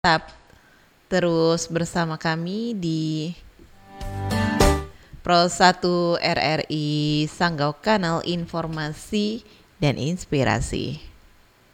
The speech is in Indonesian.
Tetap terus bersama kami di Pro 1 RRI Sanggau Kanal Informasi dan Inspirasi.